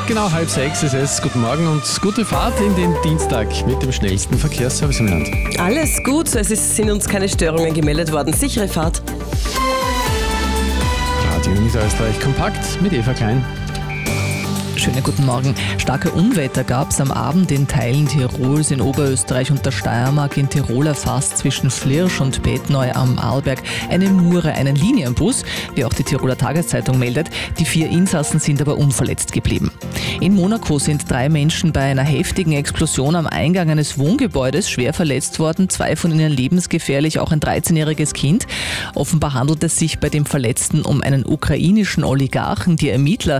Genau 5:30 ist es. Guten Morgen und gute Fahrt in den Dienstag mit dem schnellsten Verkehrsservice im Land. Alles gut, sind uns keine Störungen gemeldet worden. Sichere Fahrt. Radio Niederösterreich kompakt mit Eva Klein. Schönen guten Morgen. Starke Unwetter gab es am Abend in Teilen Tirols, in Oberösterreich und der Steiermark, in Tiroler Fass zwischen Flirsch und Petneu am Arlberg. Eine Mure, einen Linienbus, wie auch die Tiroler Tageszeitung meldet. Die 4 Insassen sind aber unverletzt geblieben. In Monaco sind 3 Menschen bei einer heftigen Explosion am Eingang eines Wohngebäudes schwer verletzt worden. 2 von ihnen lebensgefährlich, auch ein 13-jähriges Kind. Offenbar handelt es sich bei dem Verletzten um einen ukrainischen Oligarchen. Die Ermittler